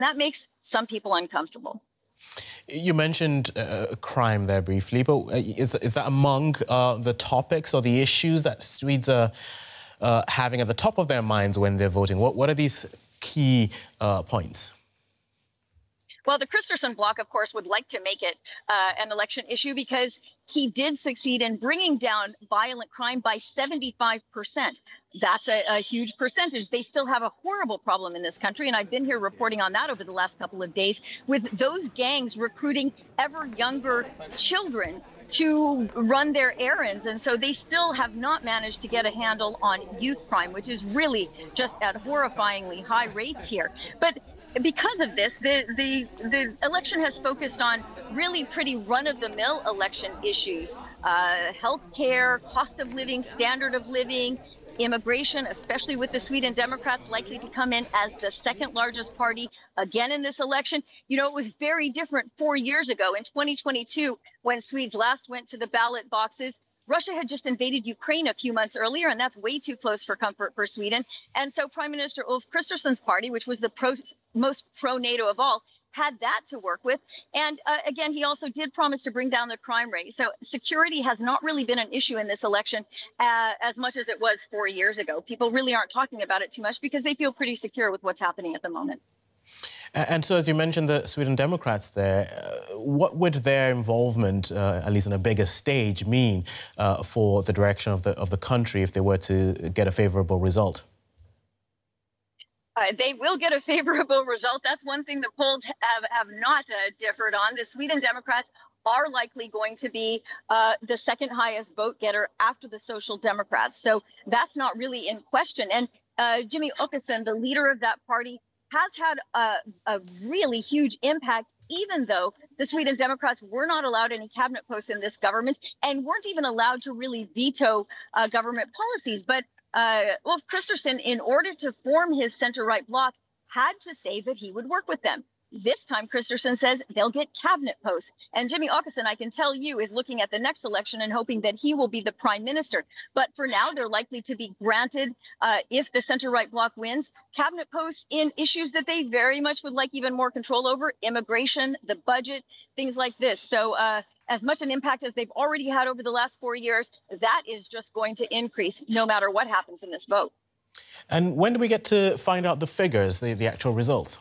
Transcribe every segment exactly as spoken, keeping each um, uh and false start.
That makes some people uncomfortable. You mentioned uh, crime there briefly, but is, is that among uh, the topics or the issues that Swedes are uh, having at the top of their minds when they're voting? What, what are these key uh, points? Well, the Kristersson bloc, of course, would like to make it uh, an election issue because he did succeed in bringing down violent crime by seventy-five percent. That's a, a huge percentage. They still have a horrible problem in this country, and I've been here reporting on that over the last couple of days, with those gangs recruiting ever younger children to run their errands. And so they still have not managed to get a handle on youth crime, which is really just at horrifyingly high rates here. But because of this, the, the, the election has focused on really pretty run-of-the-mill election issues, uh, health care, cost of living, standard of living, immigration, especially with the Sweden Democrats likely to come in as the second largest party again in this election. You know, it was very different four years ago in twenty twenty-two when Swedes last went to the ballot boxes. Russia had just invaded Ukraine a few months earlier, and that's way too close for comfort for Sweden. And so Prime Minister Ulf Kristersson's party, which was the pro, most pro-NATO of all, had that to work with. And uh, again, he also did promise to bring down the crime rate. So security has not really been an issue in this election uh, as much as it was four years ago. People really aren't talking about it too much because they feel pretty secure with what's happening at the moment. And so, as you mentioned, the Sweden Democrats there, uh, what would their involvement, uh, at least on a bigger stage, mean uh, for the direction of the of the country if they were to get a favourable result? Uh, they will get a favorable result. That's one thing the polls have, have not uh, differed on. The Sweden Democrats are likely going to be uh, the second highest vote getter after the Social Democrats. So that's not really in question. And uh, Jimmy Åkesson, the leader of that party, has had a, a really huge impact, even though the Sweden Democrats were not allowed any cabinet posts in this government and weren't even allowed to really veto uh, government policies. But uh, Ulf Kristersson, in order to form his center-right bloc, had to say that he would work with them. This time, Kristersson says they'll get cabinet posts. And Jimmy Åkesson, I can tell you, is looking at the next election and hoping that he will be the prime minister. But for now, they're likely to be granted, uh, if the center-right bloc wins, cabinet posts in issues that they very much would like even more control over: immigration, the budget, things like this. So uh, as much an impact as they've already had over the last four years, that is just going to increase no matter what happens in this vote. And when do we get to find out the figures, the, the actual results?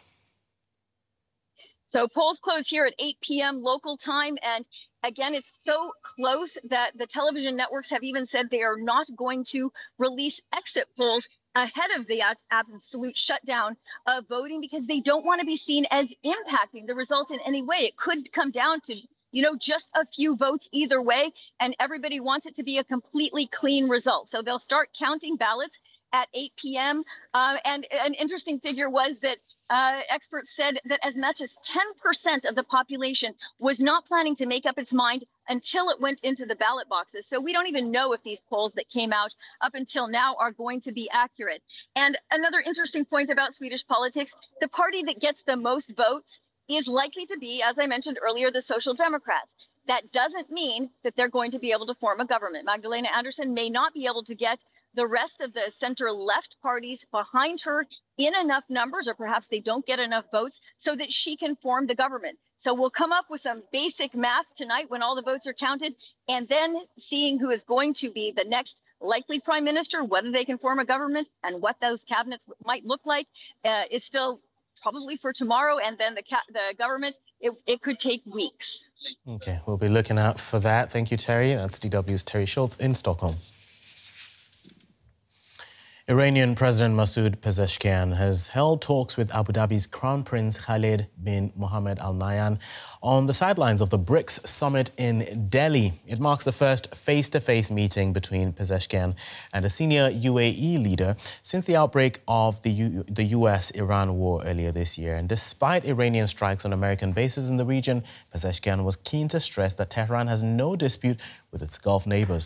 So polls close here at eight p m local time. And again, it's so close that the television networks have even said they are not going to release exit polls ahead of the absolute shutdown of voting because they don't want to be seen as impacting the result in any way. It could come down to, you know, just a few votes either way, and everybody wants it to be a completely clean result. So they'll start counting ballots at eight p m Uh, and an interesting figure was that Uh, experts said that as much as ten percent of the population was not planning to make up its mind until it went into the ballot boxes. So we don't even know if these polls that came out up until now are going to be accurate. And another interesting point about Swedish politics, the party that gets the most votes is likely to be, as I mentioned earlier, the Social Democrats. That doesn't mean that they're going to be able to form a government. Magdalena Andersson may not be able to get the rest of the center-left parties behind her in enough numbers, or perhaps they don't get enough votes, so that she can form the government. So we'll come up with some basic math tonight when all the votes are counted, and then seeing who is going to be the next likely prime minister, whether they can form a government, and what those cabinets might look like, uh, is still probably for tomorrow. And then the, ca the government, it, it could take weeks. OK, we'll be looking out for that. Thank you, Terry. That's D W's Terry Schultz in Stockholm. Iranian President Masoud Pezeshkian has held talks with Abu Dhabi's Crown Prince Khalid bin Mohammed Al Nahyan on the sidelines of the BRICS summit in Delhi. It marks the first face-to-face meeting between Pezeshkian and a senior U A E leader since the outbreak of the, U the U S Iran war earlier this year. And despite Iranian strikes on American bases in the region, Pezeshkian was keen to stress that Tehran has no dispute with its Gulf neighbours.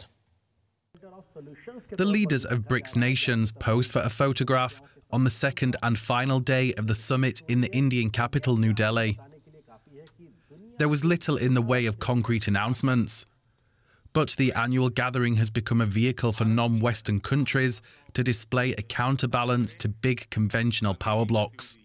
The leaders of BRICS nations posed for a photograph on the second and final day of the summit in the Indian capital, New Delhi. There was little in the way of concrete announcements, but the annual gathering has become a vehicle for non-Western countries to display a counterbalance to big conventional power blocs.